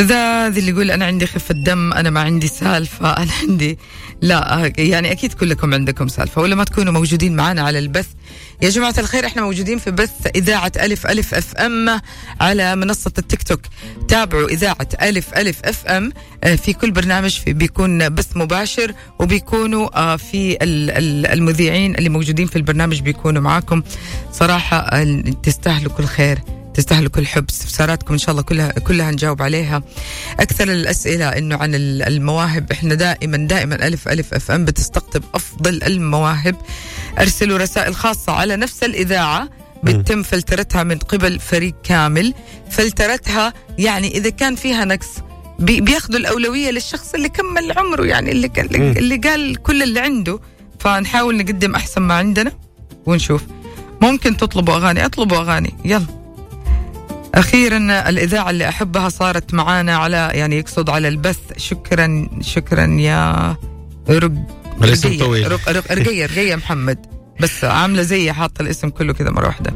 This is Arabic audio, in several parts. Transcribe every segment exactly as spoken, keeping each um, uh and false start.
لذا اللي يقول أنا عندي خفة دم، أنا ما عندي سالفة، أنا عندي لا، يعني أكيد كلكم عندكم سالفة ولا ما تكونوا موجودين معنا على البث. يا جماعة الخير، احنا موجودين في بث إذاعة ألف ألف أف أم على منصة التيك توك. تابعوا إذاعة ألف ألف أف أم في كل برنامج في بيكون بث مباشر، وبيكونوا في المذيعين اللي موجودين في البرنامج بيكونوا معاكم. صراحة تستاهلوا كل خير، تستاهلوا كل حب. استفساراتكم إن شاء الله كلها كلها نجاوب عليها. أكثر الأسئلة إنه عن المواهب، إحنا دائما دائما ألف ألف أف أم بتستقطب أفضل المواهب. أرسلوا رسائل خاصة على نفس الإذاعة، بتم فلترتها من قبل فريق كامل. فلترتها يعني إذا كان فيها نقص بياخدوا الأولوية للشخص اللي كمل عمره، يعني اللي قال اللي قال كل اللي عنده. فنحاول نقدم أحسن ما عندنا ونشوف. ممكن تطلبوا أغاني، أطلبوا أغاني يلا. أخيرا الإذاعة اللي أحبها صارت معانا على، يعني يقصد على البث. شكرا شكرا يا رق الاسم طويل. رقية رقية محمد، بس عاملة زي حاطة الاسم كله كذا مرة واحدة.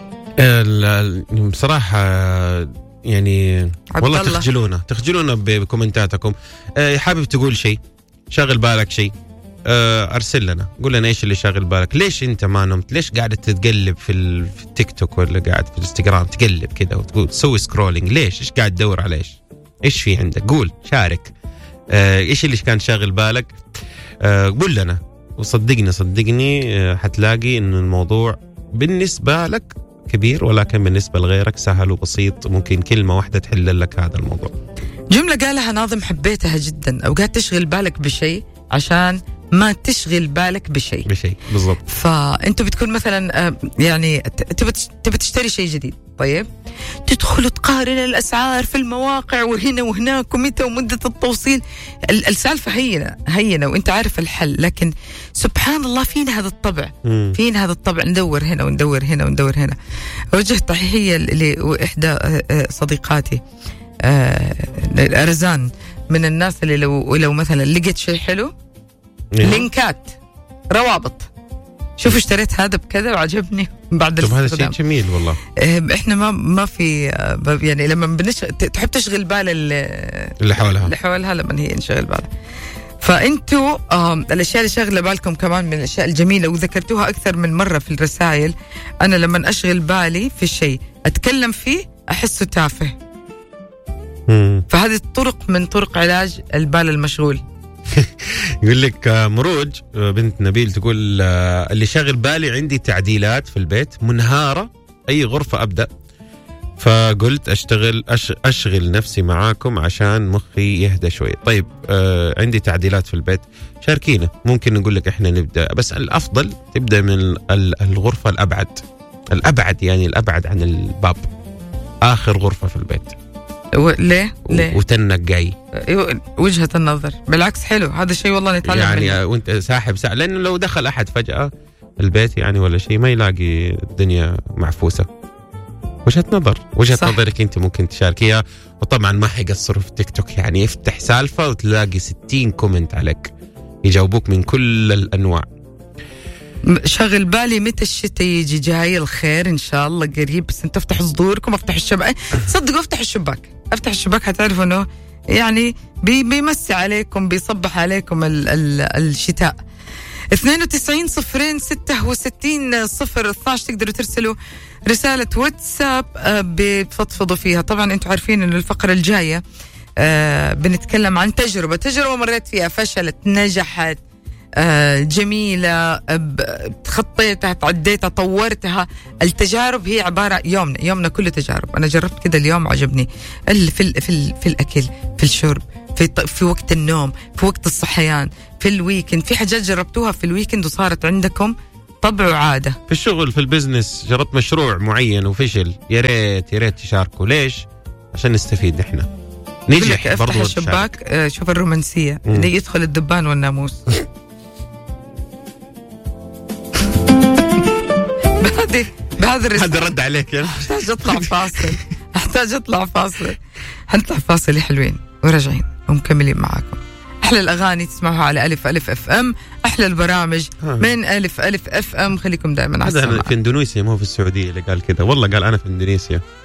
بصراحة يعني والله الله. تخجلونا تخجلونا بكومنتاتكم. حابب تقول شيء، شاغل بالك شيء، أرسل لنا، قول لنا إيش اللي شاغل بالك. ليش أنت ما نمت؟ ليش قاعدة تتقلب في التيك توك ولا قاعد في الانستغرام تقلب كده وتقول تسوي سكرولينج؟ ليش؟ إيش قاعد تدور على إيش؟ إيش في عندك؟ قول، شارك. آه إيش اللي كان شاغل بالك؟ آه قول لنا، وصدقني صدقني آه حتلاقي إنه الموضوع بالنسبة لك كبير، ولكن بالنسبة لغيرك سهل وبسيط. ممكن كلمة واحدة تحل لك هذا الموضوع. جملة قالها ناظم حبيتها جدا، أوقات تشغل بالك بشيء عشان ما تشغل بالك بشيء بشيء بالضبط. فأنتوا بتكون مثلا يعني تبي تشتري شيء جديد، طيب تدخل تقارن الأسعار في المواقع وهنا وهناك ومتى ومدة التوصيل. السالفة هينة هينة وانت عارف الحل، لكن سبحان الله فينا هذا الطبع، فينا هذا الطبع ندور هنا وندور هنا وندور هنا. وجه تحية لإحدى صديقاتي أرزان، من الناس اللي لو لو مثلا لقيت شيء حلو لينكات روابط، شوف اشتريت هذا بكذا وعجبني بعد الاستخدام. هذا شيء جميل والله. احنا ما ما في يعني لما بنش... تحب تشغل بال اللي حولها اللي حولها لما هي نشغل بالها. فانتوا الاشياء اللي شغله بالكم كمان من الاشياء الجميله، وذكرتوها اكثر من مره في الرسائل. انا لما اشغل بالي في شيء اتكلم فيه احسه تافه. مم. فهذه الطرق من طرق علاج البال المشغول. يقول لك مروج بنت نبيل تقول اللي شاغل بالي عندي تعديلات في البيت منهارة، أي غرفة أبدأ، فقلت أشتغل أش أشغل نفسي معاكم عشان مخي يهدى شوي. طيب آه عندي تعديلات في البيت، شاركينا، ممكن نقول لك إحنا نبدأ، بس الأفضل تبدأ من الغرفة الأبعد الأبعد يعني الأبعد عن الباب، آخر غرفة في البيت. ليه؟ ليه؟ وتنك جاي وجهة النظر، بالعكس حلو هذا الشيء والله نتعلم يعني منه. وانت ساحب ساحب، لأنه لو دخل أحد فجأة البيت يعني ولا شيء ما يلاقي الدنيا معفوسة. وجهة نظر، وجهة صح. نظرك انت ممكن تشاركيها، وطبعا ما حيقصروا في تيك توك، يعني افتح سالفة وتلاقي ستين كومنت عليك يجاوبوك من كل الأنواع. شغل بالي متى الشتاء يجي، جاي الخير إن شاء الله قريب، بس انت افتح صدوركم، افتح الشباك، صدقوا افتح الشباك افتح الشباك حتعرفوا انه يعني بي بيمسي عليكم، بيصبح عليكم ال ال الشتاء. اثنين وتسعين صفرين ستة وستين صفر اثناش تقدروا ترسلوا رسالة واتساب بتفضفضوا فيها. طبعا انتوا عارفين انه الفقرة الجاية بنتكلم عن تجربة تجربة مريت فيها، فشلت، نجحت، جميلة، خطيتها، تعديتها، طورتها. التجارب هي عبارة، يومنا يومنا كله تجارب. أنا جربت كده اليوم عجبني، في ال في ال في الأكل، في الشرب، في في وقت النوم، في وقت الصحيان، في الويكند. في حاجات جربتوها في الويكند وصارت عندكم طبع وعادة. في الشغل، في البزنس، جربت مشروع معين وفشل، يا ريت يا ريت تشاركوا. ليش؟ عشان نستفيد نحن. نجح برضو. افتح الشباك، شوف الرومانسية اللي يدخل الدبان والناموس. بهذه بهذا الرسالة هذا رد عليك يعني. احتاج اطلع فاصل احتاج اطلع فاصل حنطلع فاصل حلوين وراجعين ومكملين معاكم. احلى الاغاني تسمعوها على الف الف اف ام، احلى البرامج آه. من الف الف اف ام. خليكم دائما على السماعة. هذا في اندونيسيا، مو في السعودية اللي قال كذا، والله قال انا في اندونيسيا.